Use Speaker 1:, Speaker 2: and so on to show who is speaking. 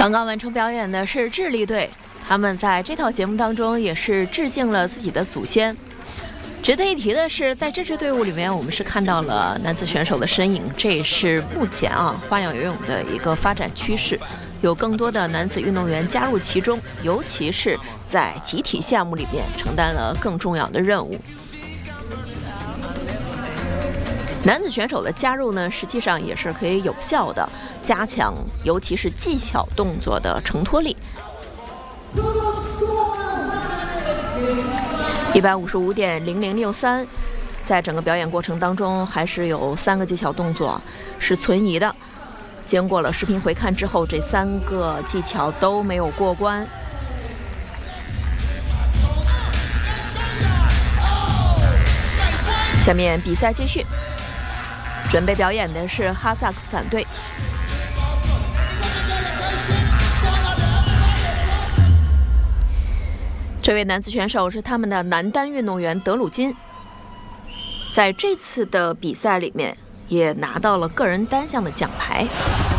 Speaker 1: 刚刚完成表演的是智利队，他们在这套节目当中也是致敬了自己的祖先。值得一提的是，在这支队伍里面，我们是看到了男子选手的身影，这也是目前花样游泳的一个发展趋势，有更多的男子运动员加入其中，尤其是在集体项目里面承担了更重要的任务。男子选手的加入呢，实际上也是可以有效的加强，尤其是技巧动作的承托力。155.0063，在整个表演过程当中，还是有3个技巧动作是存疑的。经过了视频回看之后，这3个技巧都没有过关。下面比赛继续，准备表演的是哈萨克斯坦队。这位男子选手是他们的男单运动员德鲁金，在这次的比赛里面也拿到了个人单项的奖牌。